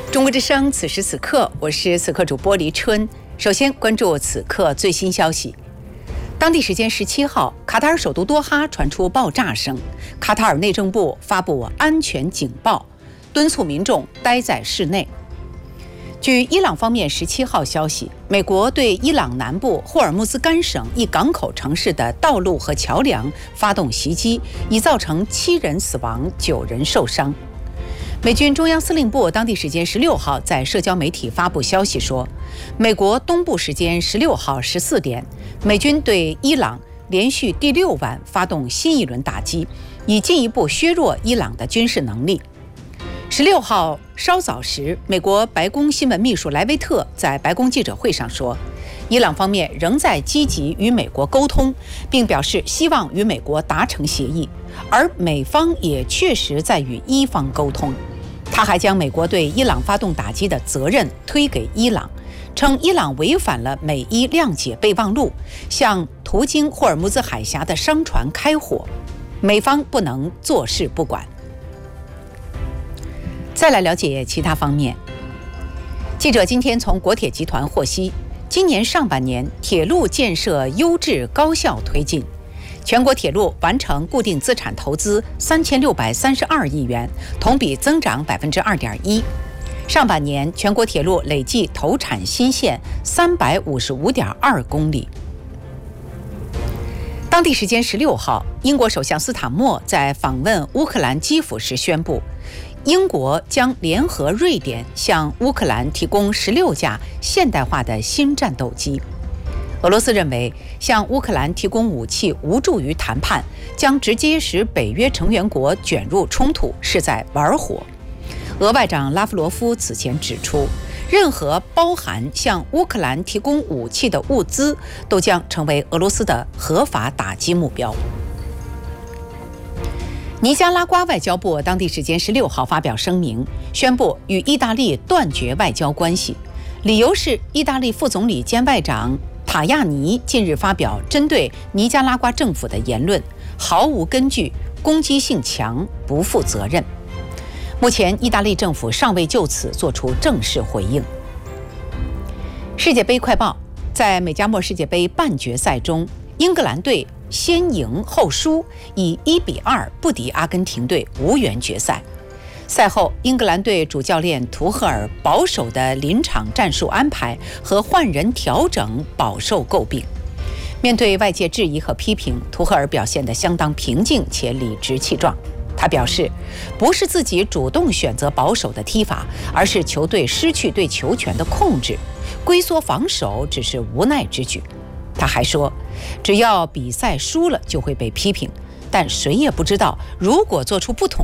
中国之声，此时此刻，我是此刻主播黎春。首先关注此刻最新消息。当地时间17号，卡塔尔首都多哈传出爆炸声，卡塔尔内政部发布安全警报，敦促民众待在室内。据伊朗方面17号消息，美国对伊朗南部霍尔木兹干省一港口城市的道路和桥梁发动袭击，已造成7人死亡，9人受伤。美军中央司令部当地时间16号在社交媒体发布消息说，美国东部时间16号14点，美军对伊朗连续第6晚发动新一轮打击，以进一步削弱伊朗的军事能力。16号稍早时，美国白宫新闻秘书莱维特在白宫记者会上说，伊朗方面仍在积极与美国沟通，并表示希望与美国达成协议，而美方也确实在与伊方沟通。他还将美国对伊朗发动打击的责任推给伊朗，称伊朗违反了美伊谅解备忘录，向途经霍尔木兹海峡的商船开火，美方不能坐视不管。再来了解其他方面。记者今天从国铁集团获悉，今年上半年铁路建设优质高效推进，全国铁路完成固定资产投资3632亿元，同比增长2.1%。上半年全国铁路累计投产新线355.2公里。当地时间16号，英国首相斯坦默在访问乌克兰基辅时宣布，英国将联合瑞典向乌克兰提供16架现代化的新战斗机。俄罗斯认为，向乌克兰提供武器无助于谈判，将直接使北约成员国卷入冲突，是在玩火。俄外长拉夫罗夫此前指出，任何包含向乌克兰提供武器的物资都将成为俄罗斯的合法打击目标。尼加拉瓜外交部当地时间16号发表声明，宣布与意大利断绝外交关系，理由是意大利副总理兼外长塔亚尼近日发表针对尼加拉瓜政府的言论毫无根据，攻击性强，不负责任。目前意大利政府尚未就此做出正式回应。世界杯快报，在美加墨世界杯半决赛中，英格兰队先赢后输，以1-2不敌阿根廷队，无缘决赛。赛后，英格兰队主教练图赫尔保守的临场战术安排和换人调整饱受诟病。面对外界质疑和批评，图赫尔表现得相当平静且理直气壮。他表示，不是自己主动选择保守的踢法，而是球队失去对球权的控制，龟缩防守只是无奈之举。他还说，只要比赛输了就会被批评，但谁也不知道，如果做出不同